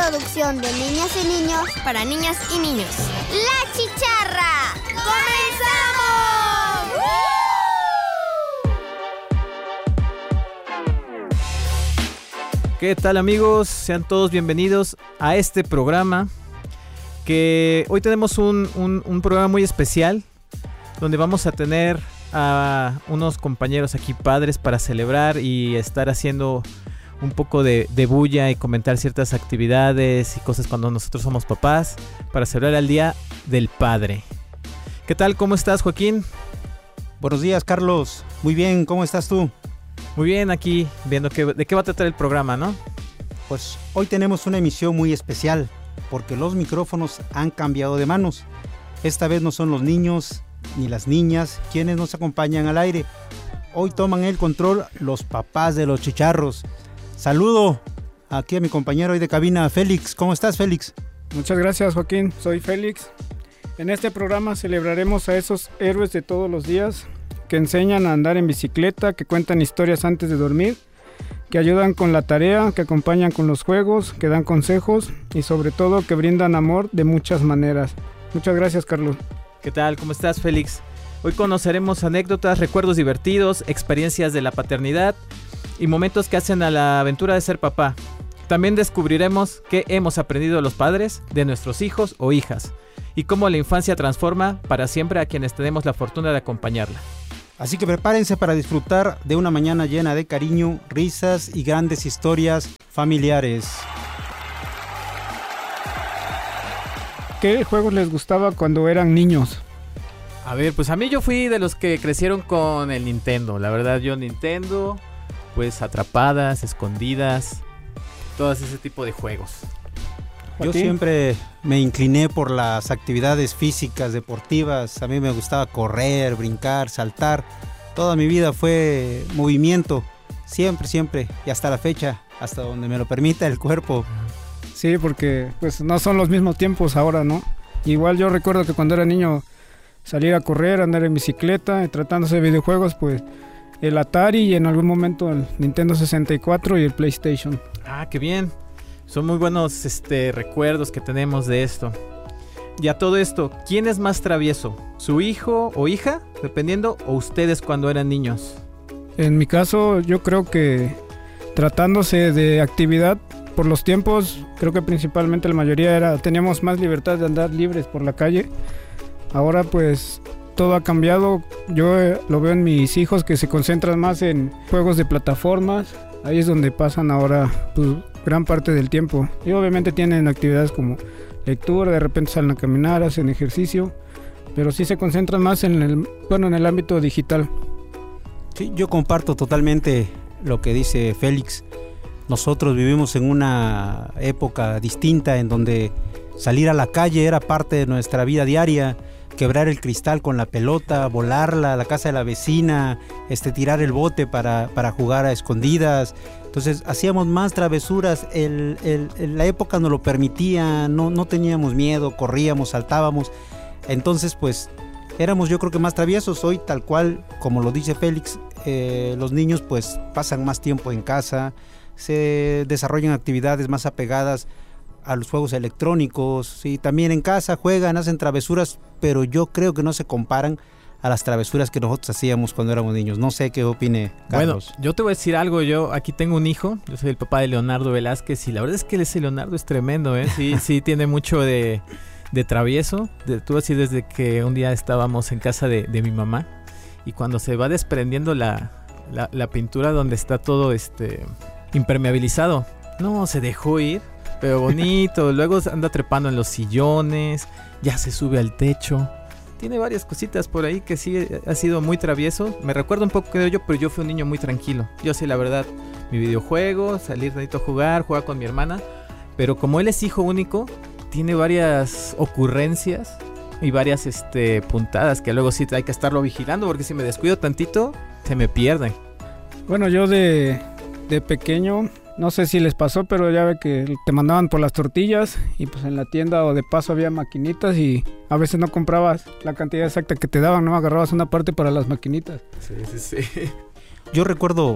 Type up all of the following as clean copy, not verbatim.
producción de niñas y niños para niñas y niños. ¡La Chicharra! ¡Comenzamos! ¿Qué tal, amigos? Sean todos bienvenidos a este programa, que hoy tenemos un programa muy especial, donde vamos a tener a unos compañeros aquí padres para celebrar y estar haciendo un poco de bulla y comentar ciertas actividades y cosas cuando nosotros somos papás, para celebrar el Día del Padre. ¿Qué tal? ¿Cómo estás, Joaquín? Buenos días, Carlos. Muy bien, ¿cómo estás tú? Muy bien, aquí viendo de qué va a tratar el programa, ¿no? Pues hoy tenemos una emisión muy especial, porque los micrófonos han cambiado de manos. Esta vez no son los niños ni las niñas quienes nos acompañan al aire. Hoy toman el control los papás de los chicharros. Saludo aquí a mi compañero hoy de cabina, Félix. ¿Cómo estás, Félix? Muchas gracias, Joaquín. Soy Félix. En este programa celebraremos a esos héroes de todos los días que enseñan a andar en bicicleta, que cuentan historias antes de dormir, que ayudan con la tarea, que acompañan con los juegos, que dan consejos y sobre todo que brindan amor de muchas maneras. Muchas gracias, Carlos. ¿Qué tal? ¿Cómo estás, Félix? Hoy conoceremos anécdotas, recuerdos divertidos, experiencias de la paternidad y momentos que hacen a la aventura de ser papá. También descubriremos qué hemos aprendido los padres de nuestros hijos o hijas y cómo la infancia transforma para siempre a quienes tenemos la fortuna de acompañarla. Así que prepárense para disfrutar de una mañana llena de cariño, risas y grandes historias familiares. ¿Qué juegos les gustaba cuando eran niños? A ver, pues a mí yo fui de los que crecieron con el Nintendo. La verdad, yo Nintendo, pues atrapadas, escondidas, todas ese tipo de juegos. Yo siempre me incliné por las actividades físicas, deportivas. A mí me gustaba correr, brincar, saltar. Toda mi vida fue movimiento, siempre, y hasta la fecha, hasta donde me lo permita el cuerpo. Sí, porque pues no son los mismos tiempos ahora, ¿no? Igual yo recuerdo que cuando era niño salir a correr, andar en bicicleta, tratándose de videojuegos, pues el Atari y en algún momento el Nintendo 64 y el PlayStation. Ah, qué bien. Son muy buenos recuerdos que tenemos de esto. Y a todo esto, ¿quién es más travieso? ¿Su hijo o hija? Dependiendo, o ustedes cuando eran niños. En mi caso, yo creo que tratándose de actividad, por los tiempos, creo que principalmente la mayoría teníamos más libertad de andar libres por la calle. Ahora pues todo ha cambiado. Yo lo veo en mis hijos que se concentran más en juegos de plataformas. Ahí es donde pasan ahora pues, gran parte del tiempo. Y obviamente tienen actividades como lectura, de repente salen a caminar, hacen ejercicio, pero sí se concentran más en el ámbito digital. Sí, yo comparto totalmente lo que dice Félix. Nosotros vivimos en una época distinta en donde salir a la calle era parte de nuestra vida diaria. Quebrar el cristal con la pelota, volarla a la casa de la vecina, tirar el bote para jugar a escondidas. Entonces hacíamos más travesuras, la época nos lo permitía, no teníamos miedo, corríamos, saltábamos. Entonces pues éramos yo creo que más traviesos. Hoy tal cual como lo dice Félix, los niños pues pasan más tiempo en casa, se desarrollan actividades más apegadas a los juegos electrónicos, sí, también en casa juegan, hacen travesuras, pero yo creo que no se comparan a las travesuras que nosotros hacíamos cuando éramos niños. No sé qué opine Carlos. Bueno, yo te voy a decir algo. Yo aquí tengo un hijo, yo soy el papá de Leonardo Velázquez y la verdad es que ese Leonardo es tremendo, ¿eh? Sí, tiene mucho de travieso. Tú así desde que un día estábamos en casa de mi mamá y cuando se va desprendiendo la pintura donde está todo impermeabilizado, no, se dejó ir. Pero bonito, luego anda trepando en los sillones, ya se sube al techo. Tiene varias cositas por ahí que sí ha sido muy travieso. Me recuerda un poco de yo, pero yo fui un niño muy tranquilo. Yo sí, la verdad, mi videojuego, salir tantito a jugar con mi hermana. Pero como él es hijo único, tiene varias ocurrencias y varias puntadas que luego sí hay que estarlo vigilando, porque si me descuido tantito, se me pierden. Bueno, yo de pequeño... No sé si les pasó, pero ya ve que te mandaban por las tortillas y pues en la tienda o de paso había maquinitas y a veces no comprabas la cantidad exacta que te daban, ¿no? Agarrabas una parte para las maquinitas. Sí. Yo recuerdo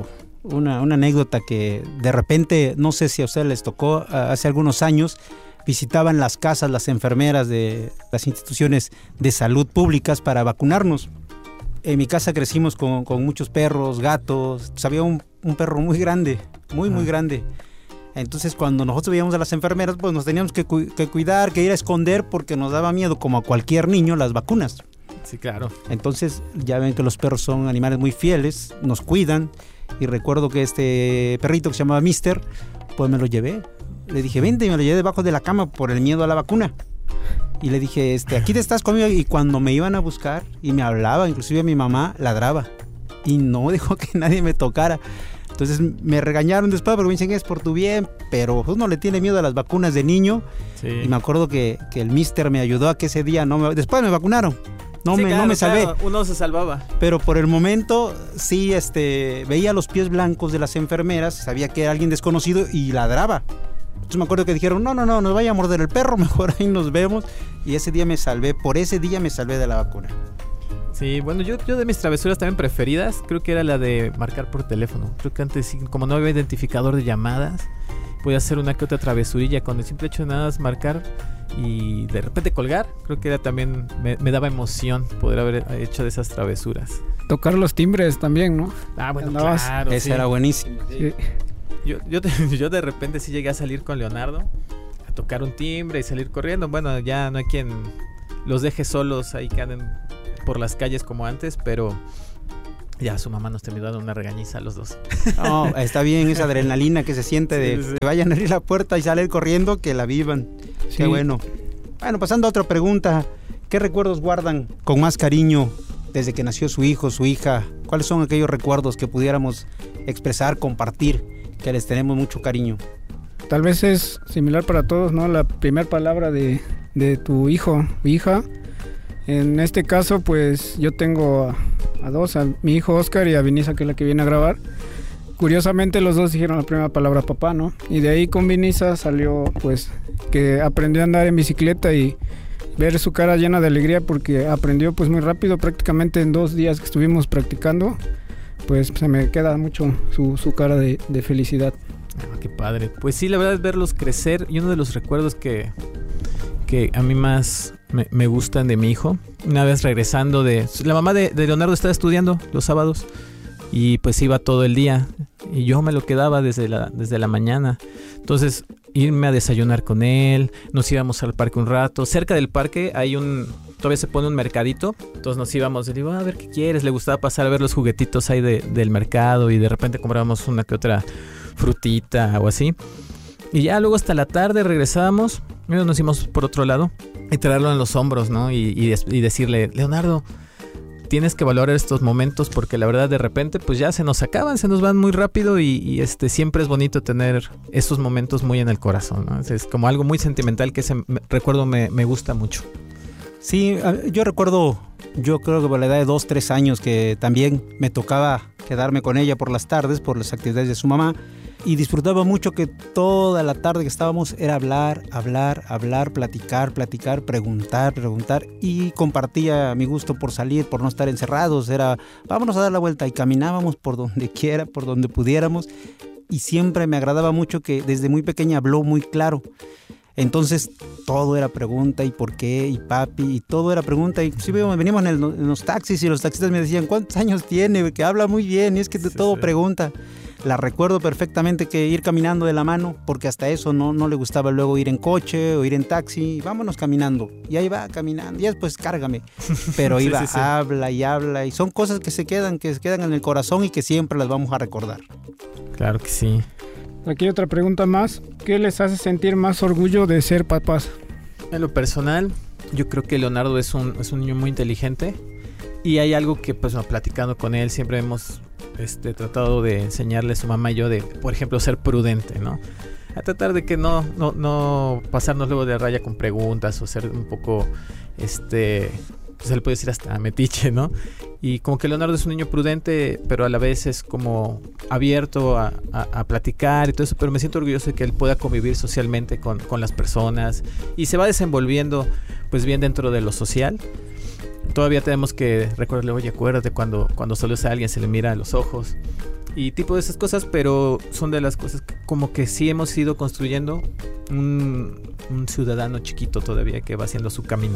una anécdota que de repente, no sé si a ustedes les tocó, hace algunos años visitaban las casas, las enfermeras de las instituciones de salud públicas para vacunarnos. En mi casa crecimos con muchos perros, gatos. Pues había un perro muy grande, muy grande. Entonces cuando nosotros veíamos a las enfermeras, pues nos teníamos que cuidar, que ir a esconder porque nos daba miedo, como a cualquier niño, las vacunas. Sí, claro. Entonces ya ven que los perros son animales muy fieles, nos cuidan. Y recuerdo que este perrito que se llamaba Mister, pues me lo llevé. Le dije, vente, y me lo llevé debajo de la cama por el miedo a la vacuna. Y le dije, aquí te estás conmigo. Y cuando me iban a buscar y me hablaba, inclusive mi mamá ladraba. Y no dejó que nadie me tocara. Entonces me regañaron después porque me dicen, es por tu bien. Pero uno le tiene miedo a las vacunas de niño. Sí. Y me acuerdo que el Mister me ayudó a que ese día después me vacunaron. No me salvé. Claro, uno se salvaba. Pero por el momento sí veía los pies blancos de las enfermeras, sabía que era alguien desconocido y ladraba. Entonces me acuerdo que dijeron, no, nos vaya a morder el perro, mejor ahí nos vemos. Y ese día me salvé, por ese día me salvé de la vacuna. Sí, bueno, yo de mis travesuras también preferidas, creo que era la de marcar por teléfono. Creo que antes, como no había identificador de llamadas, podía hacer una que otra travesurilla con el simple hecho de nada más marcar y de repente colgar. Creo que era también me daba emoción poder haber hecho de esas travesuras. Tocar los timbres también, ¿no? Ah, bueno, claro. Esa era buenísima. Sí. Yo de repente sí llegué a salir con Leonardo a tocar un timbre y salir corriendo. Bueno, ya no hay quien los deje solos ahí que anden por las calles como antes, pero ya su mamá nos terminó dando una regañiza a los dos. No, está bien esa adrenalina que se siente de que vayan a abrir la puerta y salir corriendo, que la vivan. Sí. Qué bueno. Bueno, pasando a otra pregunta. ¿Qué recuerdos guardan con más cariño desde que nació su hijo, su hija? ¿Cuáles son aquellos recuerdos que pudiéramos expresar, compartir, que les tenemos mucho cariño? Tal vez es similar para todos, ¿no? La primera palabra de tu hijo o hija. En este caso, pues yo tengo a dos, a mi hijo Oscar y a Vinisa, que es la que viene a grabar. Curiosamente los dos dijeron la primera palabra papá, ¿no? Y de ahí con Vinisa salió pues que aprendió a andar en bicicleta y ver su cara llena de alegría porque aprendió pues muy rápido, prácticamente en 2 días que estuvimos practicando, pues se me queda mucho su cara de felicidad. Ah, qué padre. Pues sí, la verdad es verlos crecer, y uno de los recuerdos que a mí más me gustan de mi hijo, una vez regresando la mamá de Leonardo estaba estudiando los sábados y pues iba todo el día y yo me lo quedaba desde la mañana. Entonces irme a desayunar con él, nos íbamos al parque un rato. Cerca del parque hay todavía se pone un mercadito, entonces nos íbamos, le digo, a ver qué quieres. Le gustaba pasar a ver los juguetitos ahí del mercado y de repente comprábamos una que otra frutita o así. Y ya luego hasta la tarde regresábamos, nos íbamos por otro lado y traerlo en los hombros, ¿no? Y decirle, Leonardo, tienes que valorar estos momentos porque la verdad de repente pues ya se nos acaban, se nos van muy rápido y siempre es bonito tener esos momentos muy en el corazón, ¿no? Es como algo muy sentimental que recuerdo me gusta mucho. Sí, yo recuerdo, yo creo que por la edad de 2-3 años que también me tocaba quedarme con ella por las tardes, por las actividades de su mamá. Y disfrutaba mucho que toda la tarde que estábamos era hablar, platicar, preguntar. Y compartía mi gusto por salir, por no estar encerrados. Era, vámonos a dar la vuelta. Y caminábamos por donde quiera, por donde pudiéramos. Y siempre me agradaba mucho que desde muy pequeña habló muy claro. Entonces todo era pregunta, y por qué, y papi, y todo era pregunta. Inclusive veníamos en los taxis y los taxistas me decían, ¿cuántos años tiene? Que habla muy bien, y es que de todo pregunta. La recuerdo perfectamente, que ir caminando de la mano, porque hasta eso no le gustaba luego ir en coche o ir en taxi. Vámonos caminando. Y ahí va caminando. Y después cárgame. Pero iba, habla, y son cosas que se quedan en el corazón y que siempre las vamos a recordar. Claro que sí. Aquí otra pregunta más. ¿Qué les hace sentir más orgullo de ser papás? En lo personal, yo creo que Leonardo es un niño muy inteligente. Y hay algo que, pues, platicando con él, siempre hemos tratado de enseñarle a su mamá y yo de, por ejemplo, ser prudente, ¿no? A tratar de que no pasarnos luego de raya con preguntas o ser un poco, se le puede decir hasta metiche, ¿no? Y como que Leonardo es un niño prudente, pero a la vez es como abierto a platicar y todo eso, pero me siento orgulloso de que él pueda convivir socialmente con las personas y se va desenvolviendo, pues, bien dentro de lo social. Todavía tenemos que recordarle, oye, acuérdate cuando saludas a alguien, se le mira a los ojos. y tipo de esas cosas, pero son de las cosas que como que sí hemos ido construyendo un ciudadano chiquito todavía que va haciendo su camino.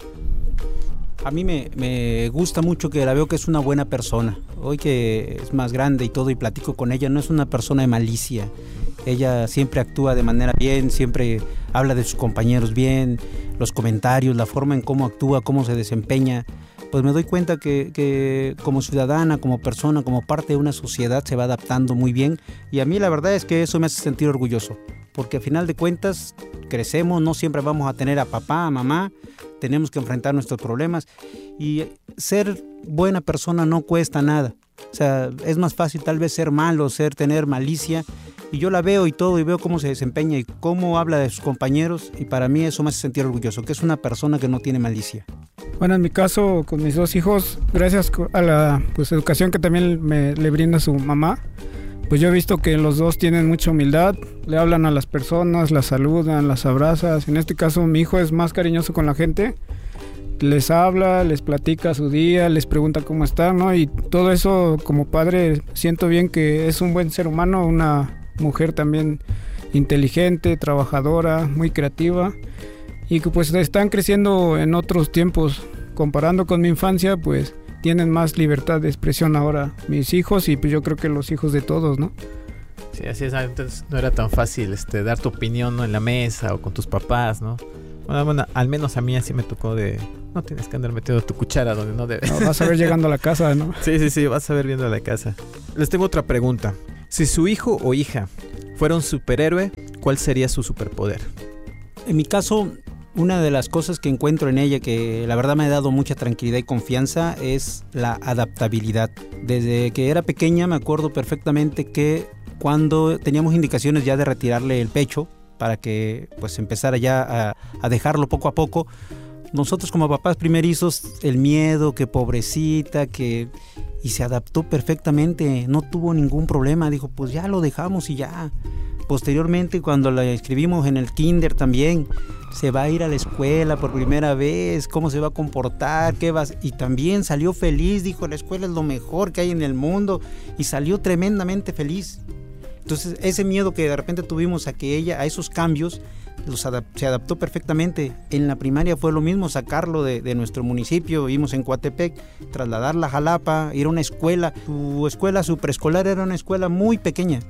A mí me gusta mucho que la veo que es una buena persona. Hoy que es más grande y todo y platico con ella, no es una persona de malicia. Ella siempre actúa de manera bien, siempre habla de sus compañeros bien, los comentarios, la forma en cómo actúa, cómo se desempeña. Pues me doy cuenta que como ciudadana, como persona, como parte de una sociedad se va adaptando muy bien. Y a mí la verdad es que eso me hace sentir orgulloso. Porque a final de cuentas crecemos, no siempre vamos a tener a papá, a mamá, tenemos que enfrentar nuestros problemas y ser buena persona no cuesta nada. O sea, es más fácil tal vez ser malo, tener malicia, y yo la veo y todo, y veo cómo se desempeña y cómo habla de sus compañeros, y para mí eso me hace sentir orgulloso, que es una persona que no tiene malicia. Bueno, en mi caso, con mis 2 hijos, gracias a la educación que también le brinda su mamá, pues yo he visto que los 2 tienen mucha humildad, le hablan a las personas, las saludan, las abrazas. En este caso mi hijo es más cariñoso con la gente, les habla, les platica su día, les pregunta cómo están, ¿no? Y todo eso como padre siento bien que es un buen ser humano, una mujer también inteligente, trabajadora, muy creativa, y que pues están creciendo en otros tiempos. Comparando con mi infancia, pues tienen más libertad de expresión ahora mis hijos, y pues yo creo que los hijos de todos, ¿no? Sí, así es. Entonces no era tan fácil dar tu opinión, ¿no?, en la mesa o con tus papás, ¿no? Bueno, al menos a mí así me tocó de... No tienes que andar metiendo tu cuchara donde no debes. No, vas a ver llegando a la casa, ¿no? Sí, vas a ver viendo a la casa. Les tengo otra pregunta. Si su hijo o hija fuera un superhéroe, ¿cuál sería su superpoder? En mi caso, una de las cosas que encuentro en ella que la verdad me ha dado mucha tranquilidad y confianza es la adaptabilidad. Desde que era pequeña me acuerdo perfectamente que cuando teníamos indicaciones ya de retirarle el pecho para que pues empezara ya a dejarlo poco a poco, nosotros como papás primerizos, el miedo, que pobrecita, y se adaptó perfectamente, no tuvo ningún problema, dijo pues ya lo dejamos y ya. Posteriormente, cuando la inscribimos en el kinder también, se va a ir a la escuela por primera vez, cómo se va a comportar, y también salió feliz, dijo la escuela es lo mejor que hay en el mundo, y salió tremendamente feliz. Entonces ese miedo que de repente tuvimos a esos cambios, se adaptó perfectamente. En la primaria fue lo mismo, sacarlo de nuestro municipio, vivimos en Coatepec, trasladarla a Jalapa, ir a una escuela. Su preescolar era una escuela muy pequeña,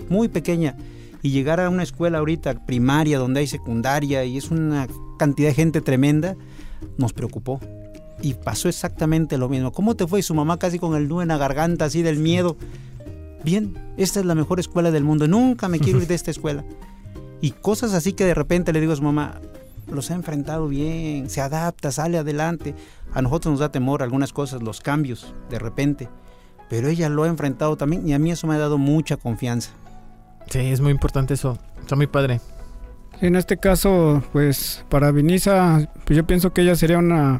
y llegar a una escuela ahorita primaria donde hay secundaria y es una cantidad de gente tremenda, nos preocupó. Y pasó exactamente lo mismo. ¿Cómo te fue? Su mamá casi con el nudo en la garganta, así del miedo. Bien, esta es la mejor escuela del mundo, nunca me quiero ir de esta escuela. Y cosas así que de repente le digo a su mamá, los ha enfrentado bien, se adapta, sale adelante. A nosotros nos da temor algunas cosas, los cambios de repente, pero ella lo ha enfrentado también y a mí eso me ha dado mucha confianza. Sí, es muy importante eso, está muy padre. En este caso, pues para Vinisa, pues yo pienso que ella sería una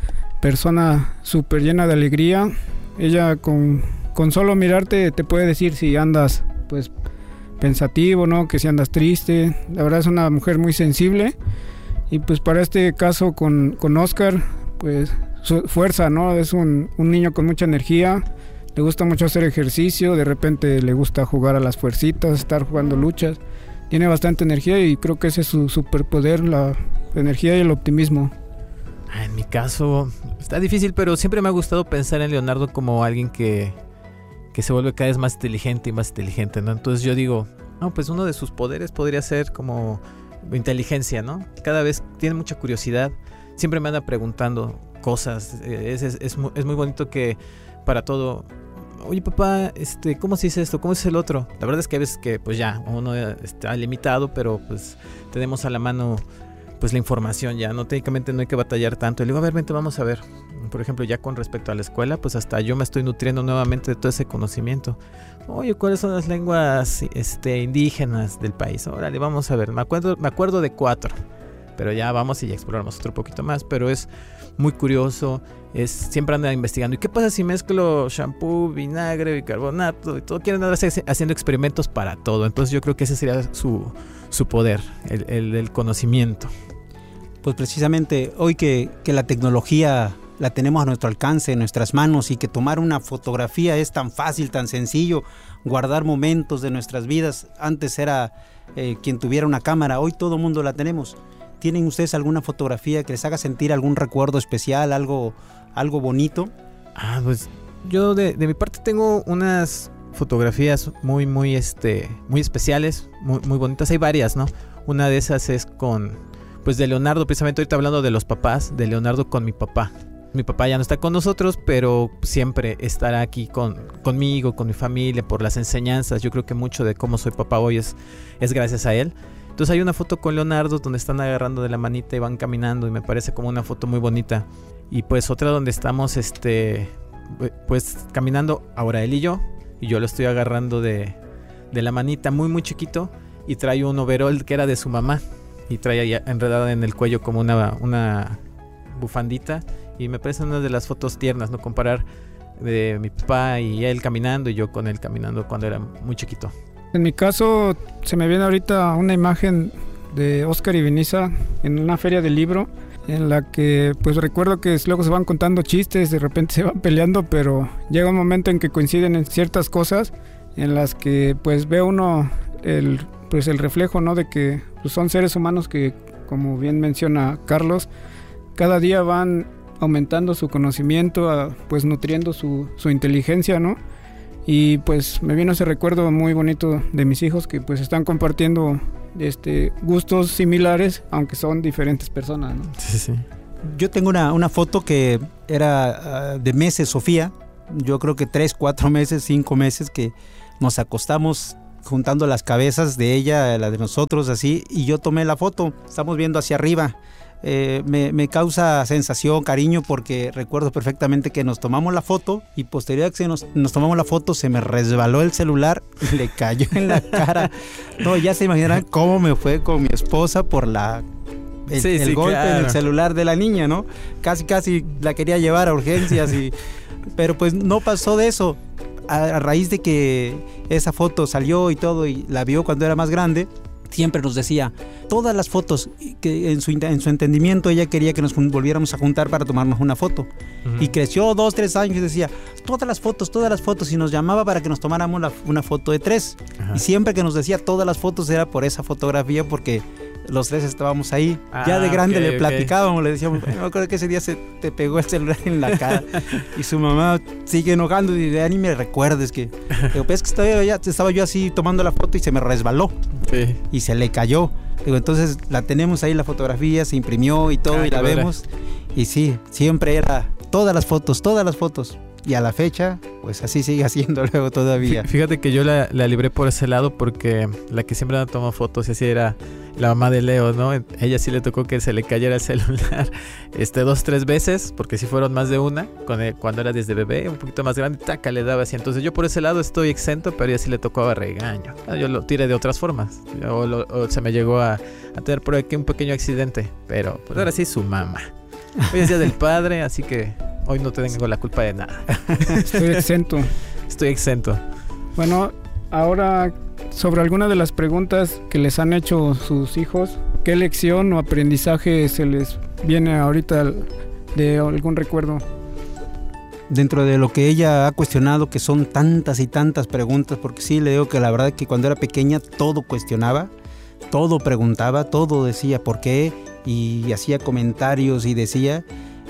persona súper llena de alegría. Ella con solo mirarte te puede decir si andas pues pensativo, ¿no? Que si andas triste. La verdad es una mujer muy sensible. Y pues para este caso con Oscar, pues su fuerza, ¿no? Es un niño con mucha energía. Le gusta mucho hacer ejercicio. De repente le gusta jugar a las fuercitas, estar jugando luchas. Tiene bastante energía y creo que ese es su superpoder, la energía y el optimismo. En mi caso está difícil, pero siempre me ha gustado pensar en Leonardo como alguien que se vuelve cada vez más inteligente y más inteligente, ¿no? Entonces yo digo, no, pues uno de sus poderes podría ser como inteligencia, ¿no? Cada vez tiene mucha curiosidad, siempre me anda preguntando cosas, es muy bonito que para todo, oye papá, ¿cómo se dice esto? ¿Cómo se dice el otro? La verdad es que a veces que pues ya uno está limitado, pero pues tenemos a la mano pues la información ya, no técnicamente no hay que batallar tanto. Y le digo, a ver, vente, vamos a ver. Por ejemplo, ya con respecto a la escuela, pues hasta yo me estoy nutriendo nuevamente de todo ese conocimiento. Oye, ¿cuáles son las lenguas indígenas del país? Órale, vamos a ver. Me acuerdo de 4, pero ya vamos y ya exploramos otro poquito más. Pero es muy curioso, siempre anda investigando. ¿Y qué pasa si mezclo shampoo, vinagre, bicarbonato y todo? Quieren andar haciendo experimentos para todo. Entonces yo creo que ese sería su poder, el conocimiento. Pues precisamente hoy que la tecnología la tenemos a nuestro alcance, en nuestras manos, y que tomar una fotografía es tan fácil, tan sencillo, guardar momentos de nuestras vidas. Antes era quien tuviera una cámara, hoy todo el mundo la tenemos. ¿Tienen ustedes alguna fotografía que les haga sentir algún recuerdo especial, algo bonito? Pues yo de mi parte tengo unas fotografías muy especiales, muy bonitas. Hay varias, ¿no? Una de esas es pues de Leonardo, precisamente ahorita hablando de los papás, de Leonardo con mi papá. Mi papá ya no está con nosotros, pero siempre estará aquí conmigo, con mi familia, por las enseñanzas. Yo creo que mucho de cómo soy papá hoy es gracias a él. Entonces hay una foto con Leonardo donde están agarrando de la manita y van caminando, y me parece como una foto muy bonita. Y pues otra donde estamos pues caminando, ahora él y yo lo estoy agarrando de la manita, muy chiquito, y trae un overol que era de su mamá, y trae ahí enredada en el cuello como una bufandita, y me parece una de las fotos tiernas, ¿no? Comparar de mi papá y él caminando, y yo con él caminando cuando era muy chiquito. En mi caso, se me viene ahorita una imagen de Oscar y Vinisa en una feria del libro, en la que pues recuerdo que luego se van contando chistes, de repente se van peleando, pero llega un momento en que coinciden en ciertas cosas en las que pues ve uno el reflejo, ¿no? De que pues, son seres humanos que, como bien menciona Carlos, cada día van aumentando su conocimiento, pues nutriendo su inteligencia, ¿no? Y pues me vino ese recuerdo muy bonito de mis hijos que pues están compartiendo gustos similares, aunque son diferentes personas, ¿no? Sí. Yo tengo una foto que era de meses, Sofía. Yo creo que 3, 4 meses, 5 meses que nos acostamos juntando las cabezas de ella, la de nosotros, así, y yo tomé la foto. Estamos viendo hacia arriba. Me causa sensación, cariño, porque recuerdo perfectamente que nos tomamos la foto, y posterior a que nos tomamos la foto se me resbaló el celular y le cayó en la cara. No, ya se imaginarán cómo me fue con mi esposa por el golpe, claro, en el celular de la niña, ¿no? Casi la quería llevar a urgencias, pero pues no pasó de eso. A raíz de que esa foto salió y todo, y la vio cuando era más grande, siempre nos decía, todas las fotos, que en su entendimiento ella quería que nos volviéramos a juntar para tomarnos una foto. Uh-huh. Y creció 2, 3 años y decía, todas las fotos, y nos llamaba para que nos tomáramos una foto de 3. Uh-huh. Y siempre que nos decía todas las fotos era por esa fotografía, porque los 3 estábamos ahí. Ya de grande le platicábamos, le decíamos, bueno, me acuerdo que ese día se te pegó el celular en la cara. Y su mamá sigue enojando y ya ni me recuerdes que... Digo, pues es que estaba yo así tomando la foto y se me resbaló. Sí. Y se le cayó. Digo, entonces la tenemos ahí, la fotografía, se imprimió y todo, y la vemos. Y sí, siempre era todas las fotos. Y a la fecha, pues así sigue haciendo luego todavía. Fíjate que yo la libré por ese lado, porque la que siempre toma fotos y así era la mamá de Leo, ¿no? Ella sí le tocó que se le cayera el celular 2, 3 veces, porque sí fueron más de una, cuando era desde bebé, un poquito más grande, taca, le daba así. Entonces yo por ese lado estoy exento, pero ella sí le tocó a regaño. Yo lo tiré de otras formas, o se me llegó a tener por aquí un pequeño accidente, pero pues ahora sí su mamá. Hoy es día del padre, así que hoy no tengo la culpa de nada. Estoy exento. Bueno, ahora sobre alguna de las preguntas que les han hecho sus hijos, ¿qué lección o aprendizaje se les viene ahorita de algún recuerdo? Dentro de lo que ella ha cuestionado, que son tantas y tantas preguntas, porque sí le digo que la verdad es que cuando era pequeña todo cuestionaba, todo preguntaba, todo decía por qué, y hacía comentarios y decía,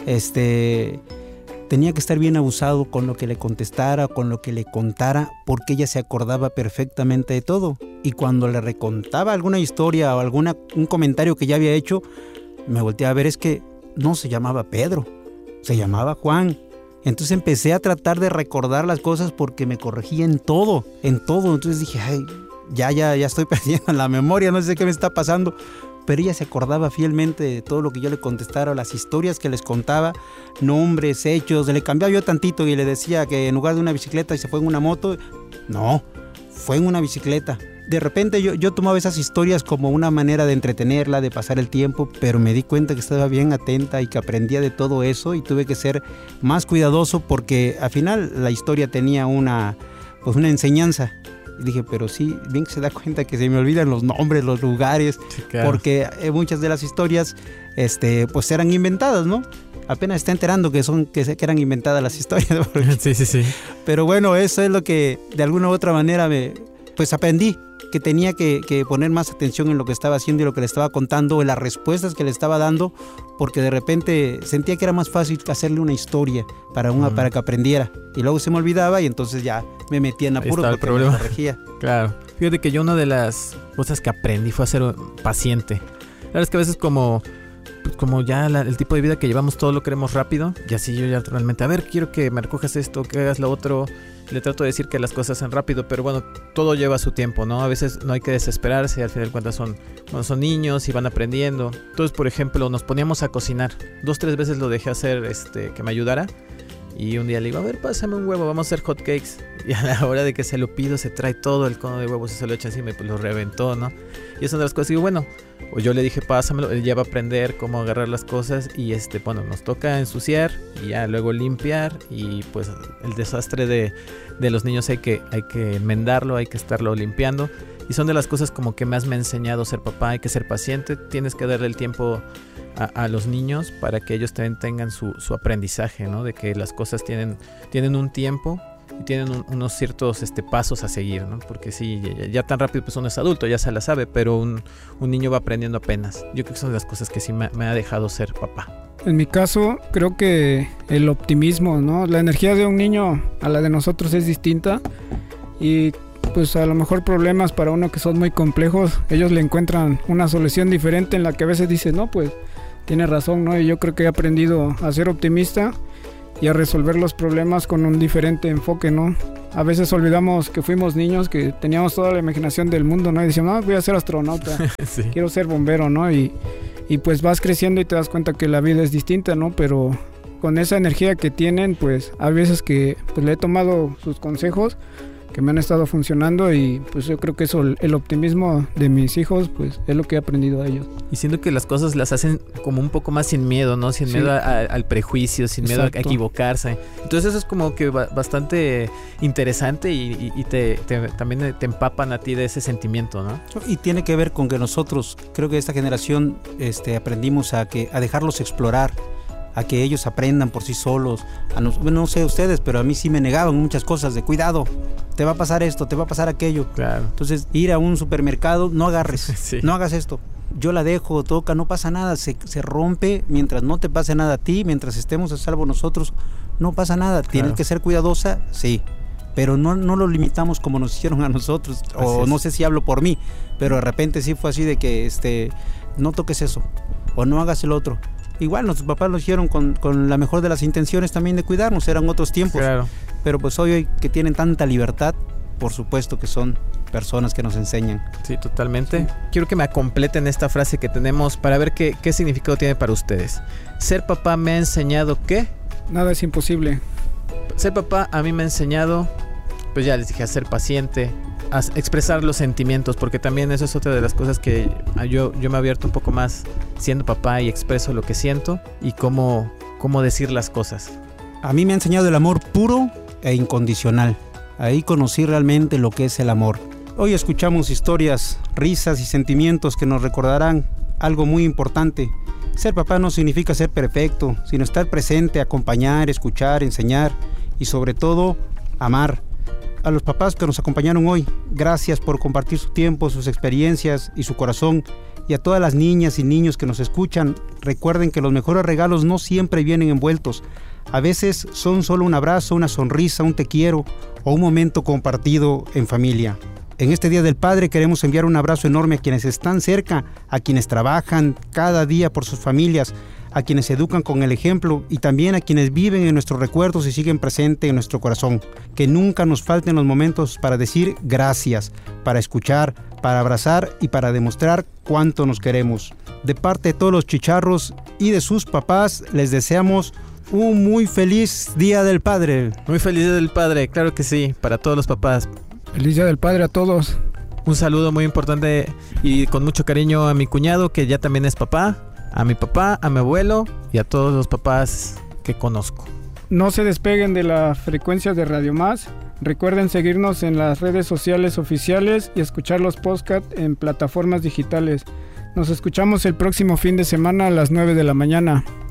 tenía que estar bien abusado con lo que le contestara, con lo que le contara, porque ella se acordaba perfectamente de todo. Y cuando le recontaba alguna historia o un comentario que ya había hecho, me volteaba a ver, es que no se llamaba Pedro, se llamaba Juan. Entonces empecé a tratar de recordar las cosas porque me corregía en todo. Entonces dije, ay, ya estoy perdiendo la memoria, no sé qué me está pasando. Pero ella se acordaba fielmente de todo lo que yo le contestara, las historias que les contaba, nombres, hechos. Le cambiaba yo tantito y le decía que en lugar de una bicicleta y se fue en una moto, no, fue en una bicicleta. De repente yo tomaba esas historias como una manera de entretenerla, de pasar el tiempo, pero me di cuenta que estaba bien atenta y que aprendía de todo eso, y tuve que ser más cuidadoso porque al final la historia tenía una enseñanza. Y dije, pero sí, bien que se da cuenta que se me olvidan los nombres, los lugares, sí, claro, porque muchas de las historias pues eran inventadas, ¿no? apenas está enterando que eran inventadas las historias. Sí. Pero bueno, eso es lo que de alguna u otra manera pues aprendí, que tenía que poner más atención en lo que estaba haciendo y lo que le estaba contando, en las respuestas que le estaba dando, porque de repente sentía que era más fácil hacerle una historia para que aprendiera. Y luego se me olvidaba y entonces ya me metía en apuros porque me corregía. Claro. Fíjate que yo una de las cosas que aprendí fue a ser paciente. La verdad es que a veces como ya el tipo de vida que llevamos todo lo queremos rápido, y así yo ya realmente, a ver, quiero que me recojas esto, que hagas lo otro. Le trato de decir que las cosas hacen rápido, pero bueno, todo lleva su tiempo, ¿no? A veces no hay que desesperarse, al final de cuentas son niños y van aprendiendo. Entonces, por ejemplo, nos poníamos a cocinar. 2-3 veces lo dejé hacer, que me ayudara. Y un día le digo, a ver, pásame un huevo, vamos a hacer hot cakes. Y a la hora de que se lo pido, se trae todo el cono de huevos y se lo echa encima y pues lo reventó, ¿no? Y es una de las cosas, digo, bueno, o yo le dije, pásamelo, él ya va a aprender cómo agarrar las cosas y bueno, nos toca ensuciar y ya luego limpiar y pues el desastre de los niños hay que enmendarlo, hay que estarlo limpiando. Y son de las cosas como que más me ha enseñado ser papá, hay que ser paciente, tienes que darle el tiempo a los niños para que ellos también tengan su aprendizaje, ¿no? De que las cosas tienen un tiempo y tienen unos ciertos pasos a seguir, ¿no? Porque sí, ya tan rápido pues uno es adulto, ya se la sabe, pero un niño va aprendiendo apenas. Yo creo que son de las cosas que sí me ha dejado ser papá. En mi caso, creo que el optimismo, ¿no? La energía de un niño a la de nosotros es distinta y pues a lo mejor problemas para uno que son muy complejos, ellos le encuentran una solución diferente en la que a veces dicen, no, pues tiene razón, ¿no? Y yo creo que he aprendido a ser optimista y a resolver los problemas con un diferente enfoque, ¿no? A veces olvidamos que fuimos niños, que teníamos toda la imaginación del mundo, ¿no? Y decíamos, no, voy a ser astronauta, sí. Quiero ser bombero, ¿no? Y pues vas creciendo y te das cuenta que la vida es distinta, ¿no? Pero con esa energía que tienen, pues hay veces que pues, le he tomado sus consejos que me han estado funcionando y pues yo creo que eso, el optimismo de mis hijos, pues es lo que he aprendido a ellos. Y siento que las cosas las hacen como un poco más sin miedo, ¿no? Sin miedo al prejuicio, sin miedo a equivocarse. Entonces eso es como que bastante interesante y también te empapan a ti de ese sentimiento, ¿no? Y tiene que ver con que nosotros, creo que esta generación aprendimos a dejarlos explorar, a que ellos aprendan por sí solos. No sé ustedes, pero a mí sí me negaban muchas cosas de cuidado, te va a pasar esto, te va a pasar aquello. Claro. Entonces, ir a un supermercado, no agarres, sí. No hagas esto. Yo la dejo, toca, no pasa nada, se rompe, mientras no te pase nada a ti, mientras estemos a salvo nosotros, no pasa nada. Claro. Tienes que ser cuidadosa, sí, pero no lo limitamos como nos hicieron a nosotros, o no sé si hablo por mí, pero de repente sí fue así de que no toques eso, o no hagas el otro. Igual nuestros papás lo hicieron con la mejor de las intenciones también de cuidarnos, eran otros tiempos. Claro. Pero pues hoy que tienen tanta libertad, por supuesto que son personas que nos enseñan. Sí, totalmente. Sí. Quiero que me completen esta frase que tenemos para ver qué significado tiene para ustedes. Ser papá me ha enseñado ¿qué? Nada es imposible. Ser papá a mí me ha enseñado, pues ya les dije, a ser paciente, a expresar los sentimientos, porque también eso es otra de las cosas que yo me he abierto un poco más siendo papá y expreso lo que siento y cómo decir las cosas. A mí me ha enseñado el amor puro e incondicional. Ahí conocí realmente lo que es el amor. Hoy escuchamos historias, risas y sentimientos que nos recordarán algo muy importante. Ser papá no significa ser perfecto, sino estar presente, acompañar, escuchar, enseñar y sobre todo amar. A los papás que nos acompañaron hoy, gracias por compartir su tiempo, sus experiencias y su corazón. Y a todas las niñas y niños que nos escuchan, recuerden que los mejores regalos no siempre vienen envueltos. A veces son solo un abrazo, una sonrisa, un te quiero o un momento compartido en familia. En este Día del Padre queremos enviar un abrazo enorme a quienes están cerca, a quienes trabajan cada día por sus familias, a quienes educan con el ejemplo y también a quienes viven en nuestros recuerdos y siguen presentes en nuestro corazón. Que nunca nos falten los momentos para decir gracias, para escuchar, para abrazar y para demostrar cuánto nos queremos. De parte de todos los chicharros y de sus papás, les deseamos un muy feliz Día del Padre. Muy feliz Día del Padre, claro que sí, para todos los papás. Feliz Día del Padre a todos. Un saludo muy importante y con mucho cariño a mi cuñado, que ya también es papá, a mi papá, a mi abuelo y a todos los papás que conozco. No se despeguen de la frecuencia de Radio Más. Recuerden seguirnos en las redes sociales oficiales y escuchar los podcasts en plataformas digitales. Nos escuchamos el próximo fin de semana a las 9 de la mañana.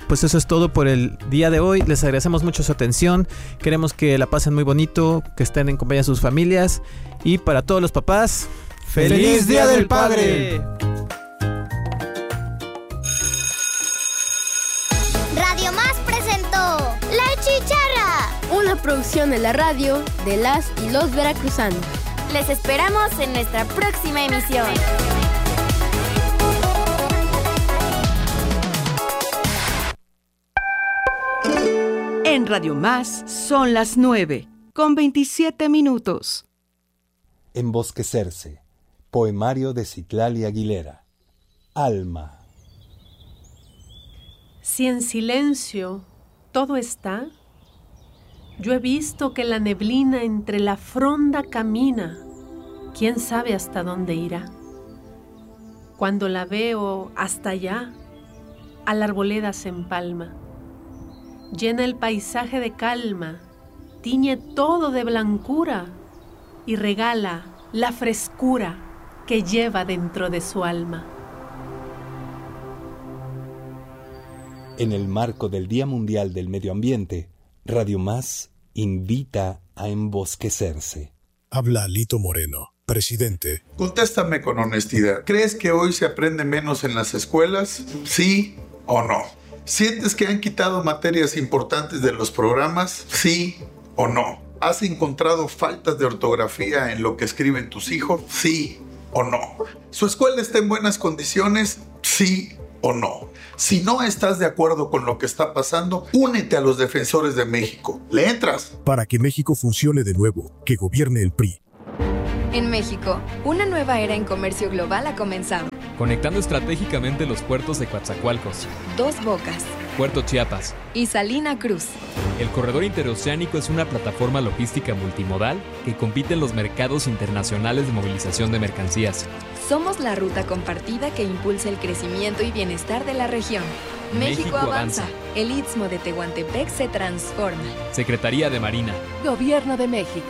pues eso es todo por el día de hoy. Les agradecemos mucho su atención. Queremos que la pasen muy bonito, que estén en compañía de sus familias. Y para todos los papás, ¡Feliz Día del Padre! Radio Más presentó La Chicharra, una producción de la radio de las y los veracruzanos. Les esperamos en nuestra próxima emisión. En Radio Más son las 9:27. Embosquecerse. Poemario de Citlali Aguilera. Alma. Si en silencio todo está, yo he visto que la neblina entre la fronda camina, quién sabe hasta dónde irá. Cuando la veo hasta allá, a la arboleda se empalma, llena el paisaje de calma, tiñe todo de blancura y regala la frescura que lleva dentro de su alma. En el marco del Día Mundial del Medio Ambiente, Radio Más invita a embosquecerse. Habla Lito Moreno, presidente. Contéstame con honestidad. ¿Crees que hoy se aprende menos en las escuelas? ¿Sí o no? ¿Sientes que han quitado materias importantes de los programas? ¿Sí o no? ¿Has encontrado faltas de ortografía en lo que escriben tus hijos? ¿Sí o no? ¿Su escuela está en buenas condiciones? ¿Sí o no? Si no estás de acuerdo con lo que está pasando, únete a los defensores de México. ¿Le entras? Para que México funcione de nuevo, que gobierne el PRI. En México, una nueva era en comercio global ha comenzado. Conectando estratégicamente los puertos de Coatzacoalcos, Dos Bocas, Puerto Chiapas y Salina Cruz. El corredor interoceánico es una plataforma logística multimodal que compite en los mercados internacionales de movilización de mercancías. Somos la ruta compartida que impulsa el crecimiento y bienestar de la región. México avanza. El Istmo de Tehuantepec se transforma. Secretaría de Marina. Gobierno de México.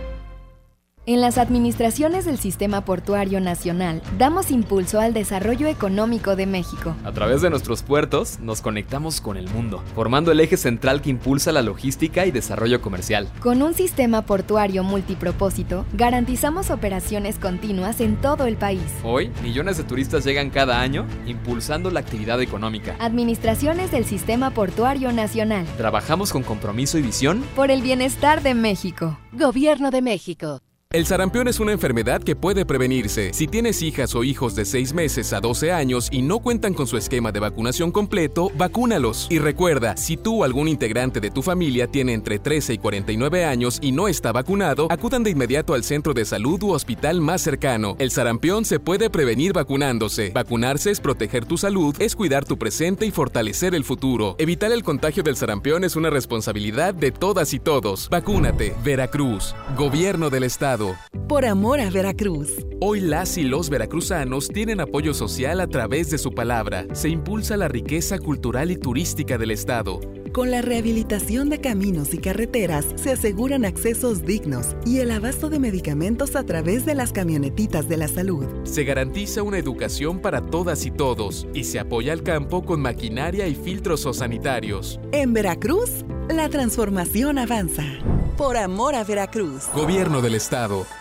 En las administraciones del Sistema Portuario Nacional, damos impulso al desarrollo económico de México. A través de nuestros puertos, nos conectamos con el mundo, formando el eje central que impulsa la logística y desarrollo comercial. Con un sistema portuario multipropósito, garantizamos operaciones continuas en todo el país. Hoy, millones de turistas llegan cada año, impulsando la actividad económica. Administraciones del Sistema Portuario Nacional. Trabajamos con compromiso y visión por el bienestar de México. Gobierno de México. El sarampión es una enfermedad que puede prevenirse. Si tienes hijas o hijos de 6 meses a 12 años y no cuentan con su esquema de vacunación completo, vacúnalos. Y recuerda, si tú o algún integrante de tu familia tiene entre 13 y 49 años y no está vacunado, acudan de inmediato al centro de salud u hospital más cercano. El sarampión se puede prevenir vacunándose. Vacunarse es proteger tu salud, es cuidar tu presente y fortalecer el futuro. Evitar el contagio del sarampión es una responsabilidad de todas y todos. Vacúnate. Veracruz. Gobierno del Estado. Por amor a Veracruz. Hoy las y los veracruzanos tienen apoyo social a través de su palabra. Se impulsa la riqueza cultural y turística del Estado. Con la rehabilitación de caminos y carreteras se aseguran accesos dignos y el abasto de medicamentos a través de las camionetitas de la salud. Se garantiza una educación para todas y todos y se apoya al campo con maquinaria y filtros sanitarios. En Veracruz, la transformación avanza. Por amor a Veracruz. Gobierno del Estado.